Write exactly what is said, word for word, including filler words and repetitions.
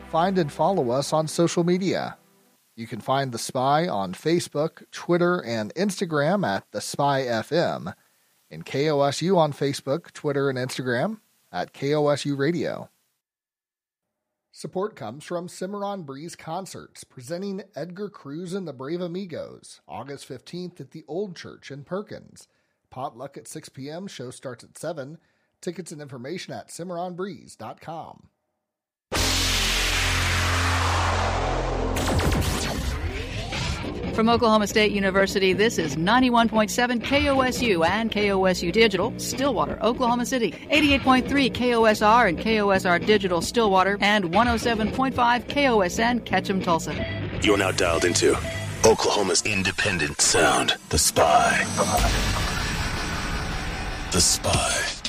find and follow us on social media. You can find The Spy on Facebook, Twitter, and Instagram at The Spy F M, and K O S U on Facebook, Twitter, and Instagram at K O S U Radio. Support comes from Cimarron Breeze Concerts, presenting Edgar Cruz and the Brave Amigos, August fifteenth at the Old Church in Perkins. Potluck at six p.m., show starts at seven. Tickets and information at cimarron breeze dot com. From Oklahoma State University, this is ninety-one point seven K O S U and K O S U Digital, Stillwater, Oklahoma City. eighty-eight point three K O S R and K O S R Digital, Stillwater, and one oh seven point five K O S N, Ketchum, Tulsa. You're now dialed into Oklahoma's independent sound, The Spy. The Spy.